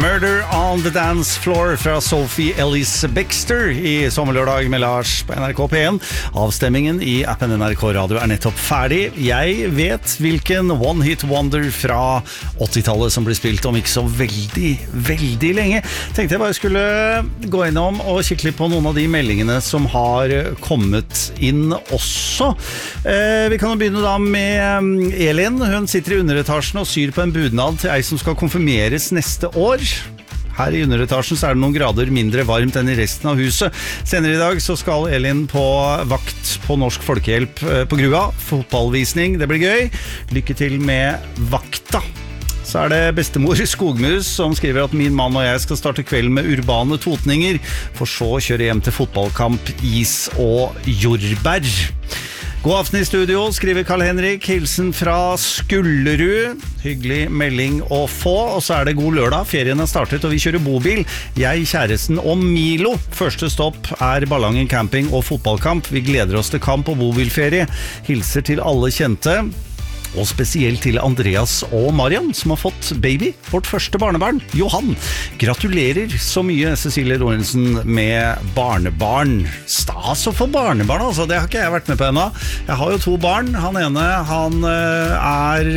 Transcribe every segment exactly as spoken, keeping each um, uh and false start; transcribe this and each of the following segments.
Murder on the Dance Floor fra Sophie Ellis Bextor i Sommerlørdag med Lars på N R K P en. Avstemmingen i appen N R K Radio er nettopp ferdig. Jeg vet hvilken One Hit Wonder fra åttitallet som blir spilt om ikke så veldig, veldig lenge. Tenkte jeg bare skulle gå innom og kikke litt på noen av de meldingene som har kommet inn også. Eh, vi kan jo begynne da med Elin. Hun sitter i underetasjen og syr på en budnad til ei som skal konfirmeres neste år. Her i underetasjen så er det noen grader mindre varmt enn i resten av huset. Senere i dag så skal Elin på vakt på Norsk Folkehjelp på Grua. Fotballvisning, det blir gøy. Lykke til med vakta. Så er det bestemor Skogmus som skriver at min mann og jeg skal starte kvelden med urbane totninger, for så å kjøre hjem til fotballkamp, is og jordbær. God aften i studio, skriver Karl Henrik. Hilsen fra Skullerud. Hyggelig melding å få. Og så er det god lørdag. Ferien har startet, og vi kjører bobil. Jeg, kjæresten og Milo. Første stopp er Ballangen camping og fotballkamp. Vi gleder oss til kamp og bobilferie. Hilser til alle kjente. Og spesielt til Andreas og Marian, som har fått baby, vårt første barnebarn, Johan. Gratulerer så mye, Cecilie Lorentzen, med barnebarn. Stas å få barnebarn, altså. Det har ikke jeg vært med på ennå. Jeg har jo to barn. Han ene, han er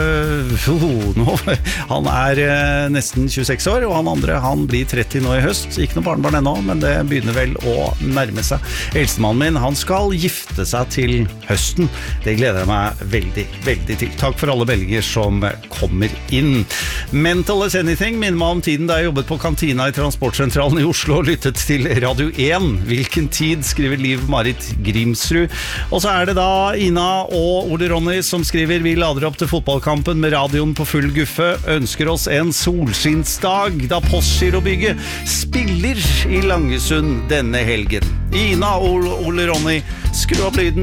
uh, nå, han er uh, nesten tjueseks år, og han andre, han blir tretti nå i høst. Ikke noe barnebarn ennå, men det begynner vel å nærme seg. Eldstemannen min, han skal gifte seg til høsten. Det gleder jeg meg veldig, veldig til. Takk for alle belger som kommer inn. Mental as anything minner meg om tiden da jeg jobbet på kantina i Transportsentralen i Oslo og lyttet til Radio én. Hvilken tid, skriver Liv Marit Grimsrud. Og så er det da Ina og Ole Ronny som skriver: vi lader opp til fotballkampen med radioen på full guffe. Ønsker oss en solskinnsdag da Postgirobygget spiller i Langesund denne helgen. Ina og Ole Ronny, skru opp lyden.